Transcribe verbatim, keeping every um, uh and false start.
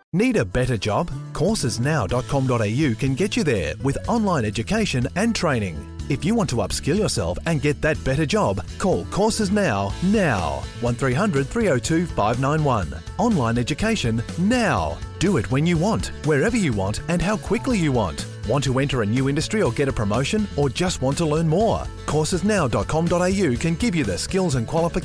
Need a better job? courses now dot com dot a u can get you there with online education and training. If you want to upskill yourself and get that better job, call Courses Now, now. one three hundred three oh two five nine one. Online education now. Do it when you want, wherever you want and how quickly you want. Want to enter a new industry or get a promotion, or just want to learn more? courses now dot com dot a u can give you the skills and qualifications